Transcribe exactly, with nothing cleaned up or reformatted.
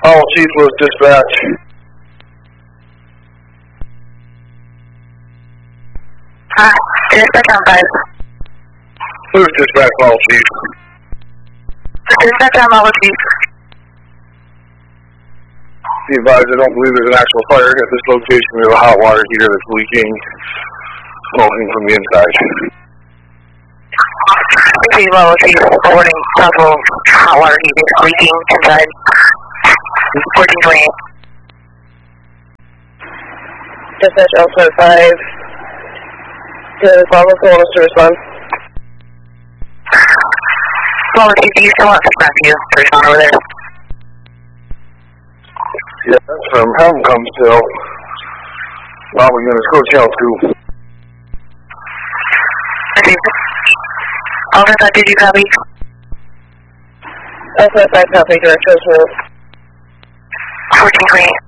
All Chief was dispatch. Uh, dispatch on five. Who's dispatch, All Chief? Dispatch on All Chief. Be advised, I don't believe there's an actual fire at this location. We have a hot water heater that's leaking, smoking from the inside. Chief, All Chief, reporting possible hot water heating leaking inside. fourteen twenty-eight. Dispatch Alpha five. Does Lava want us to respond? Well, Chief, do you still want to you to respond over there? Yeah, that's from Helm comes still. Lava units, go channel two. Okay. Alpha five, did you copy? Alpha five copy, directions move. fourteen twenty-eight.